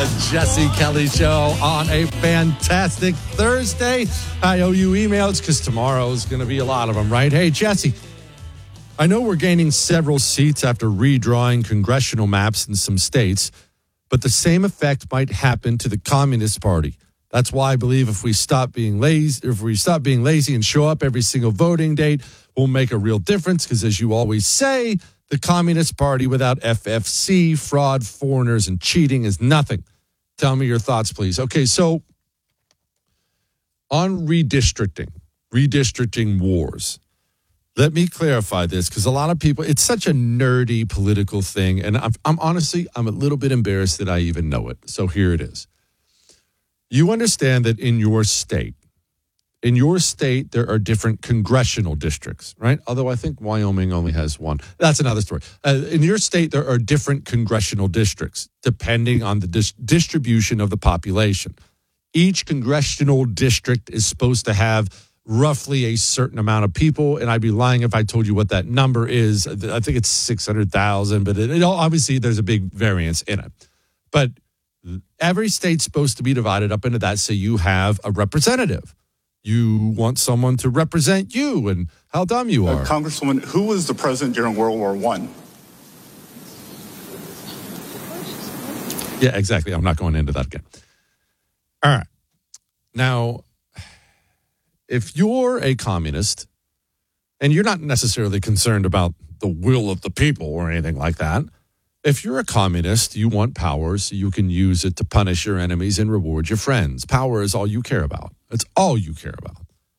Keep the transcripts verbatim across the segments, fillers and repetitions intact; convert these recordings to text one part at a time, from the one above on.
Jesse Kelly Show on a fantastic Thursday. I owe you emails because tomorrow's going to be a lot of them, right? Hey, Jesse, I know we're gaining several seats after redrawing congressional maps in some states, but the same effect might happen to the Communist Party. That's why I believe if we stop being lazy, if we stop being lazy and show up every single voting date, we'll make a real difference because, as you always say, the Communist Party without F F C, fraud, foreigners, and cheating is nothing. Tell me your thoughts, please. Okay, so on redistricting, redistricting wars, let me clarify this because a lot of people, it's such a nerdy political thing, and I'm, I'm honestly, I'm a little bit embarrassed that I even know it. So here it is. You understand that in your state, in your state, there are different congressional districts, right? Although I think Wyoming only has one. That's another story. Uh, in your state, there are different congressional districts depending on the dis- distribution of the population. Each congressional district is supposed to have roughly a certain amount of people, and I'd be lying if I told you what that number is. I think it's six hundred thousand, but it, it, obviously there's a big variance in it. But every state's supposed to be divided up into that so you have a representative. You want someone to represent you and how dumb you are. Uh, Congresswoman, who was the president during World War One? Yeah, exactly. I'm not going into that again. All right. Now, if you're a communist and you're not necessarily concerned about the will of the people or anything like that, if you're a communist, you want power so you can use it to punish your enemies and reward your friends. Power is all you care about. It's all you care about.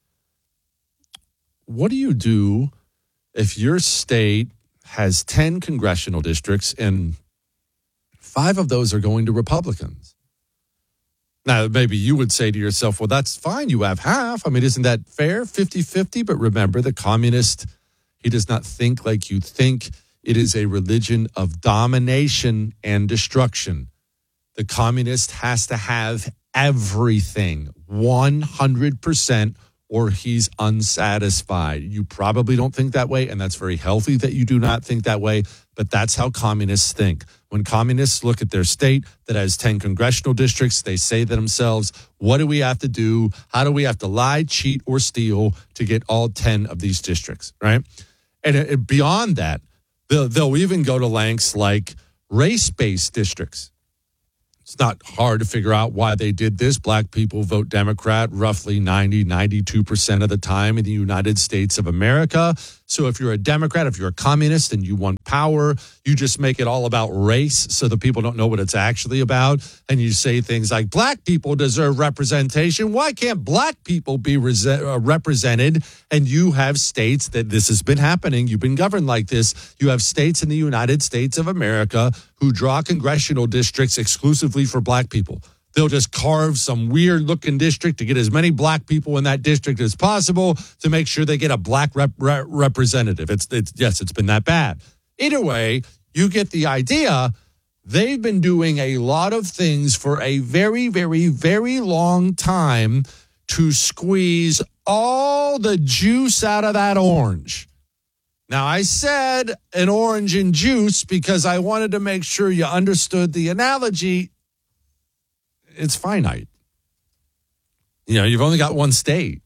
What do you do if your state has ten congressional districts and five of those are going to Republicans? Now, maybe you would say to yourself, well, that's fine. You have half. I mean, isn't that fair? fifty-fifty. But remember, the communist, he does not think like you think. It is a religion of domination and destruction. The communist has to have everything, one hundred percent, or he's unsatisfied. You probably don't think that way, and that's very healthy that you do not think that way, but that's how communists think. When communists look at their state that has ten congressional districts, they say to themselves, what do we have to do? How do we have to lie, cheat, or steal to get all ten of these districts, right? And it, beyond that, They'll, they'll even go to lengths like race-based districts. It's not hard to figure out why they did this. Black people vote Democrat roughly ninety, ninety-two percent of the time in the United States of America. So if you're a Democrat, if you're a communist and you want power, you just make it all about race so the people don't know what it's actually about. And you say things like, black people deserve representation. Why can't black people be res- uh, represented? And you have states that this has been happening. You've been governed like this. You have states in the United States of America who draw congressional districts exclusively for black people. They'll just carve some weird-looking district to get as many black people in that district as possible to make sure they get a black rep- rep- representative. It's, it's yes, it's been that bad. Either way, you get the idea. They've been doing a lot of things for a very, very, very long time to squeeze all the juice out of that orange. Now, I said an orange and juice because I wanted to make sure you understood the analogy. It's finite. You know, you've only got one state.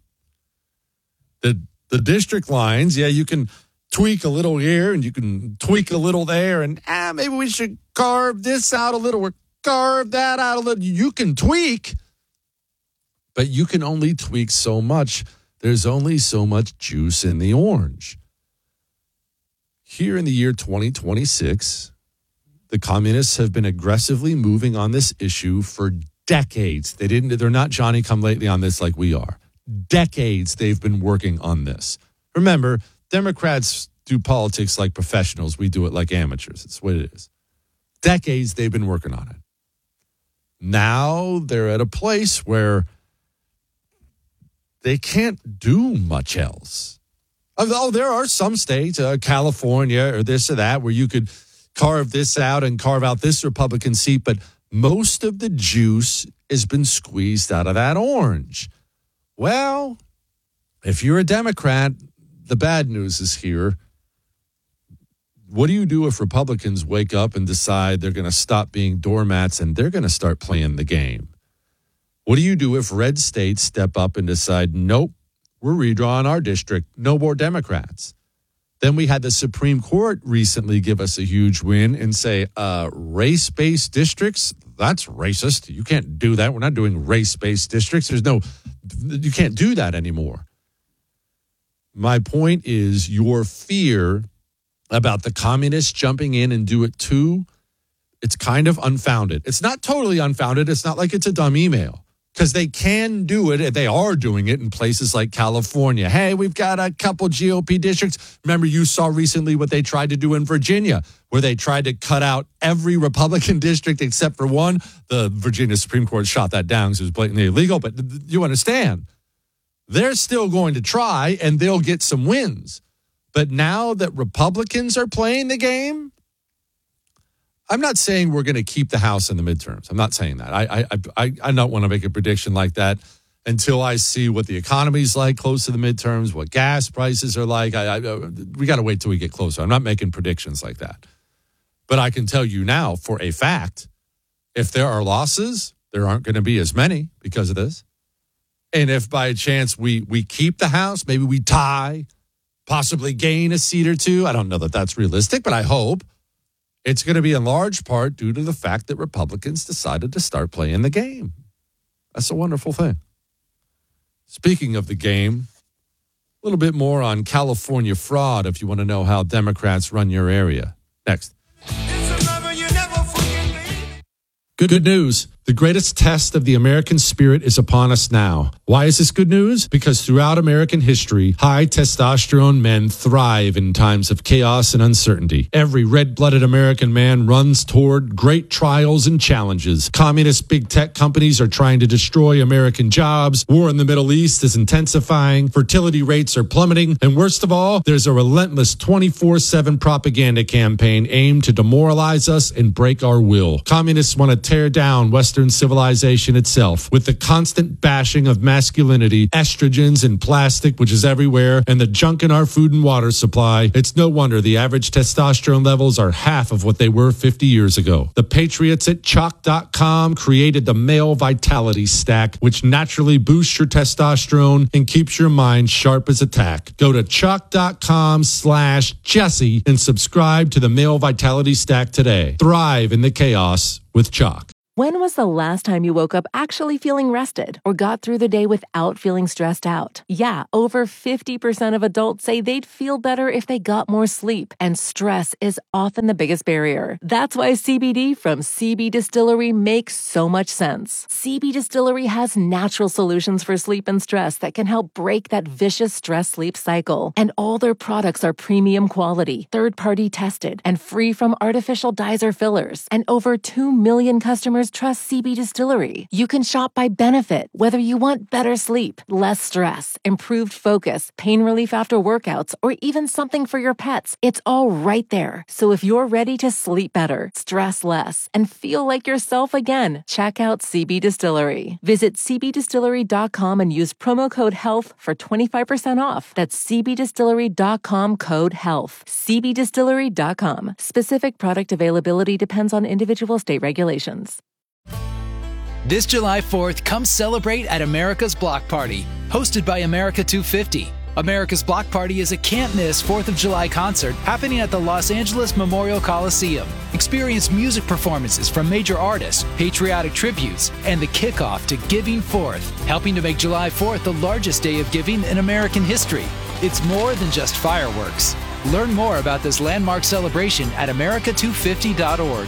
The the district lines, yeah, you can tweak a little here and you can tweak a little there and ah, maybe we should carve this out a little or carve that out a little. You can tweak, but you can only tweak so much. There's only so much juice in the orange. Here in the year twenty twenty-six, the communists have been aggressively moving on this issue for decades. They didn't, they're not Johnny come lately on this like we are. Decades they've been working on this. Remember, Democrats do politics like professionals. We do it like amateurs. It's what it is. Decades they've been working on it. Now they're at a place where they can't do much else. Oh, there are some states, uh, California or this or that, where you could carve this out and carve out this Republican seat, but most of the juice has been squeezed out of that orange. Well, if you're a Democrat, the bad news is here. what do you do if Republicans wake up and decide they're going to stop being doormats and they're going to start playing the game? What do you do if red states step up and decide, nope, we're redrawing our district, no more Democrats? Then we had the Supreme Court recently give us a huge win and say, uh, race-based districts, that's racist. You can't do that. We're not doing race-based districts. There's no, you can't do that anymore. My point is your fear about the communists jumping in and do it too, it's kind of unfounded. It's not totally unfounded. It's not like it's a dumb email because they can do it. They are doing it in places like California. Hey, we've got a couple G O P districts. Remember, you saw recently what they tried to do in Virginia, where they tried to cut out every Republican district except for one. The Virginia Supreme Court shot that down because it was blatantly illegal. But you understand, they're still going to try and they'll get some wins. But now that Republicans are playing the game, I'm not saying we're going to keep the House in the midterms. I'm not saying that. I I I, I don't want to make a prediction like that until I see what the economy's like close to the midterms, what gas prices are like. I, I we got to wait till we get closer. I'm not making predictions like that. But I can tell you now for a fact, if there are losses, there aren't going to be as many because of this. And if by chance we we keep the House, maybe we tie, possibly gain a seat or two. I don't know that that's realistic, but I hope it's going to be in large part due to the fact that Republicans decided to start playing the game. That's a wonderful thing. Speaking of the game, a little bit more on California fraud if you want to know how Democrats run your area. Next. Good, good news. The greatest test of the American spirit is upon us now. Why is this good news? Because throughout American history, high testosterone men thrive in times of chaos and uncertainty. Every red-blooded American man runs toward great trials and challenges. Communist big tech companies are trying to destroy American jobs. War in the Middle East is intensifying. Fertility rates are plummeting. And worst of all, there's a relentless twenty-four seven propaganda campaign aimed to demoralize us and break our will. Communists want to tear down Western civilization itself with the constant bashing of masculinity, estrogens and plastic, which is everywhere, and the junk in our food and water supply. It's no wonder the average testosterone levels are half of what they were fifty years ago. The patriots at chalk dot com created the Male Vitality Stack, which naturally boosts your testosterone and keeps your mind sharp as a tack. Go to chalk dot com slash Jesse and subscribe to the Male Vitality Stack today. Thrive in the chaos with Chalk. When was the last time you woke up actually feeling rested or got through the day without feeling stressed out? Yeah, over fifty percent of adults say they'd feel better if they got more sleep, and stress is often the biggest barrier. That's why C B D from C B Distillery makes so much sense. C B Distillery has natural solutions for sleep and stress that can help break that vicious stress-sleep cycle. And all their products are premium quality, third-party tested, and free from artificial dyes or fillers. And over two million customers trust C B Distillery. You can shop by benefit, whether you want better sleep, less stress, improved focus, pain relief after workouts, or even something for your pets. It's all right there. So if you're ready to sleep better, stress less, and feel like yourself again, check out C B Distillery. Visit c b distillery dot com and use promo code HEALTH for twenty-five percent off. That's c b distillery dot com code HEALTH. c b distillery dot com. Specific product availability depends on individual state regulations. This July fourth, come celebrate at America's Block Party, hosted by America two fifty. America's Block Party is a can't-miss fourth of July concert happening at the Los Angeles Memorial Coliseum. Experience music performances from major artists, patriotic tributes, and the kickoff to Giving Fourth, helping to make July fourth the largest day of giving in American history. It's more than just fireworks. Learn more about this landmark celebration at america two fifty dot org.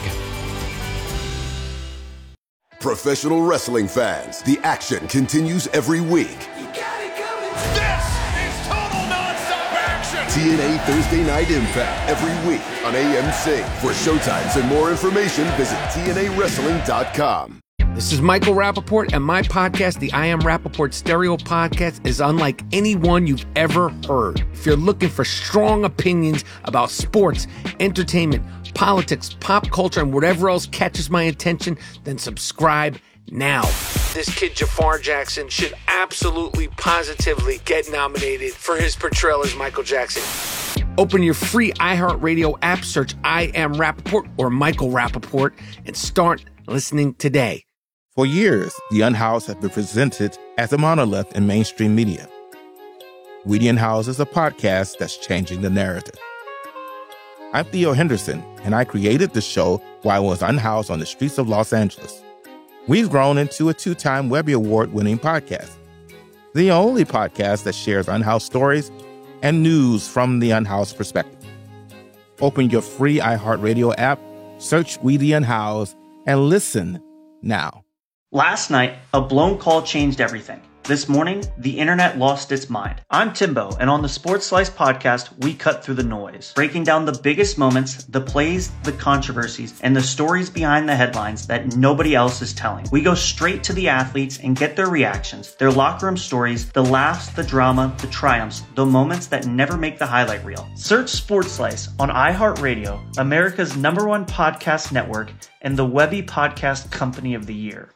Professional wrestling fans, the action continues every week. You got it coming. This is total nonstop action. T N A Thursday Night Impact every week on A M C. For showtimes and more information, visit T N A wrestling dot com. This is Michael Rappaport, and my podcast, the I Am Rappaport Stereo Podcast, is unlike any one you've ever heard. If you're looking for strong opinions about sports, entertainment, politics, pop culture, and whatever else catches my attention, then subscribe now. This kid Jafar Jackson should absolutely, positively get nominated for his portrayal as Michael Jackson. Open your free iHeartRadio app, search I Am Rappaport or Michael Rappaport, and start listening today. For years, The Unhoused have been presented as a monolith in mainstream media. We the Unhoused is a podcast that's changing the narrative. I'm Theo Henderson, and I created the show while I was unhoused on the streets of Los Angeles. We've grown into a two-time Webby Award-winning podcast, the only podcast that shares unhoused stories and news from the unhoused perspective. Open your free iHeartRadio app, search We the Unhoused, and listen now. Last night, a blown call changed everything. This morning, the internet lost its mind. I'm Timbo, and on the Sports Slice podcast, we cut through the noise, breaking down the biggest moments, the plays, the controversies, and the stories behind the headlines that nobody else is telling. We go straight to the athletes and get their reactions, their locker room stories, the laughs, the drama, the triumphs, the moments that never make the highlight reel. Search Sports Slice on iHeartRadio, America's number one podcast network, and the Webby Podcast Company of the Year.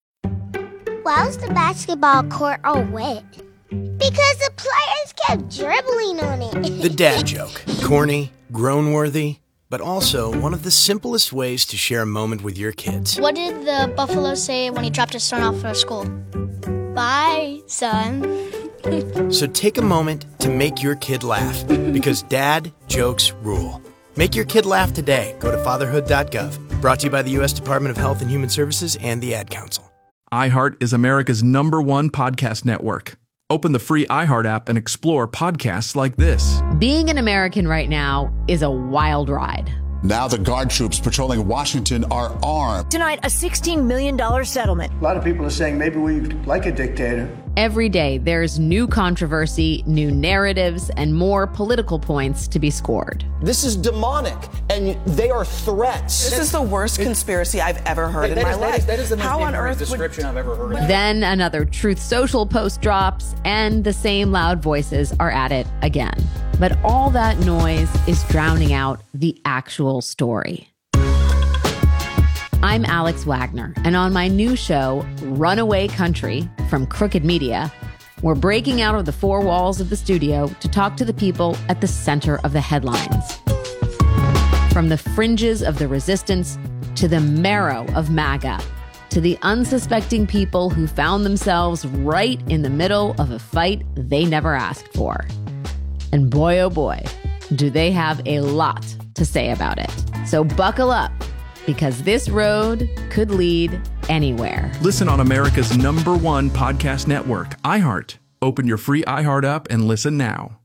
Why was the basketball court all wet? Because the players kept dribbling on it. The dad joke. Corny, groan-worthy, but also one of the simplest ways to share a moment with your kids. What did the buffalo say when he dropped his son off for school? Bye, son. So take a moment to make your kid laugh, because dad jokes rule. Make your kid laugh today. Go to fatherhood dot gov. Brought to you by the U S Department of Health and Human Services and the Ad Council. iHeart is America's number one podcast network. Open the free iHeart app and explore podcasts like this. Being an American right now is a wild ride. Now the guard troops patrolling Washington are armed. Tonight, a sixteen million dollars settlement. A lot of people are saying maybe we like a dictator. Every day, there's new controversy, new narratives, and more political points to be scored. This is demonic, and they are threats. This is the worst conspiracy I've ever heard in my life. That is the most How on earth description I've ever heard. Then another Truth Social post drops, and the same loud voices are at it again. But all that noise is drowning out the actual story. I'm Alex Wagner, and on my new show, Runaway Country, from Crooked Media, we're breaking out of the four walls of the studio to talk to the people at the center of the headlines. From the fringes of the resistance to the marrow of MAGA, to the unsuspecting people who found themselves right in the middle of a fight they never asked for. And boy, oh boy, do they have a lot to say about it. So buckle up, because this road could lead anywhere. Listen on America's number one podcast network, iHeart. Open your free iHeart app and listen now.